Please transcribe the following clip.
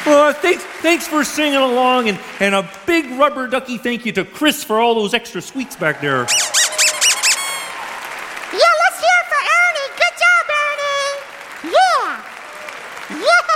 Thanks for singing along, and a big rubber ducky thank you to Chris for all those extra sweets back there.